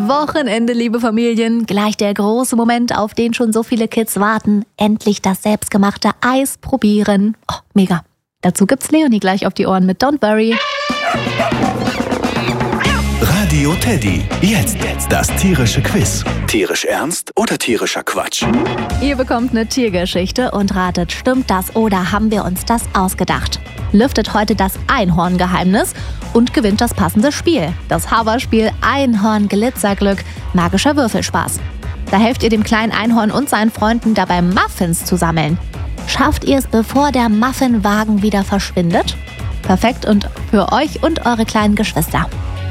Wochenende, liebe Familien. Gleich der große Moment, auf den schon so viele Kids warten. Endlich das selbstgemachte Eis probieren. Oh, mega. Dazu gibt's Leonie gleich auf die Ohren mit Don't Worry. Radio Teddy. Jetzt das tierische Quiz. Tierisch ernst oder tierischer Quatsch? Ihr bekommt eine Tiergeschichte und ratet, stimmt das oder haben wir uns das ausgedacht? Lüftet heute das Einhorngeheimnis und gewinnt das passende Spiel. Das Haberspiel Einhorn Glitzerglück, magischer Würfelspaß. Da helft ihr dem kleinen Einhorn und seinen Freunden dabei, Muffins zu sammeln. Schafft ihr es, bevor der Muffinwagen wieder verschwindet? Perfekt und für euch und eure kleinen Geschwister.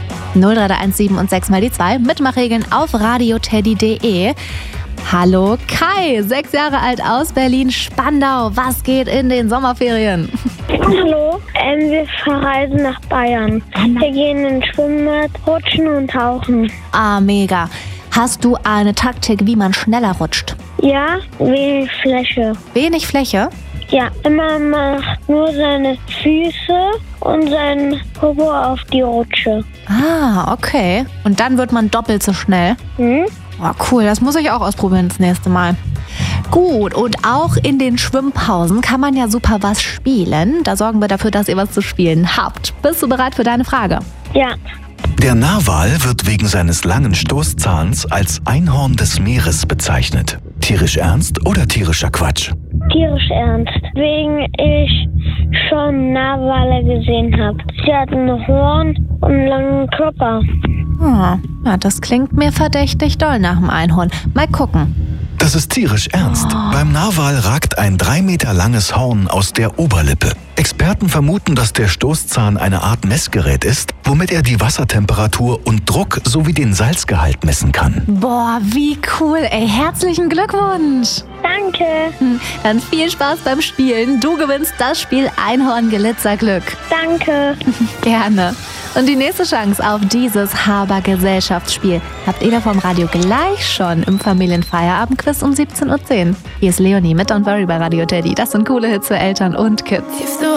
03317 und 6 mal die 2, Mitmachregeln auf radioteddy.de. Hallo Kai, 6 Jahre alt aus Berlin-Spandau. Was geht in den Sommerferien? Hallo, wir verreisen nach Bayern. Wir gehen ins Schwimmbad, rutschen und tauchen. Ah, mega. Hast du eine Taktik, wie man schneller rutscht? Ja, wenig Fläche. Wenig Fläche? Ja, immer macht nur seine Füße und sein Popo auf die Rutsche. Ah, okay. Und dann wird man doppelt so schnell? Oh, cool, das muss ich auch ausprobieren das nächste Mal. Gut, und auch in den Schwimmpausen kann man ja super was spielen. Da sorgen wir dafür, dass ihr was zu spielen habt. Bist du bereit für deine Frage? Ja. Der Narwal wird wegen seines langen Stoßzahns als Einhorn des Meeres bezeichnet. Tierisch ernst oder tierischer Quatsch? Tierisch ernst, wegen ich schon Narwale gesehen habe. Sie hatten ein Horn und einen langen Körper. Ja, das klingt mir verdächtig doll nach dem Einhorn. Mal gucken. Das ist tierisch ernst. Beim Narwal ragt ein 3 Meter langes Horn aus der Oberlippe. Experten vermuten, dass der Stoßzahn eine Art Messgerät ist, womit er die Wassertemperatur und Druck sowie den Salzgehalt messen kann. Boah, wie cool, ey. Herzlichen Glückwunsch. Danke. Dann viel Spaß beim Spielen. Du gewinnst das Spiel Einhorn Glitzerglück. Danke. Gerne. Und die nächste Chance auf dieses Haber-Gesellschaftsspiel habt ihr da vom Radio gleich schon im Familienfeierabendquiz um 17:10 Uhr. Hier ist Leonie mit Don't Worry bei Radio Teddy. Das sind coole Hits für Eltern und Kids.